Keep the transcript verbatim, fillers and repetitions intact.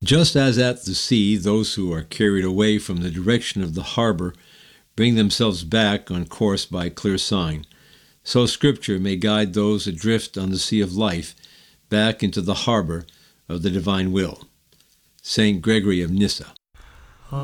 Just as at the sea, those who are carried away from the direction of the harbor bring themselves back on course by a clear sign, so Scripture may guide those adrift on the sea of life back into the harbor of the divine will. Saint Gregory of Nyssa.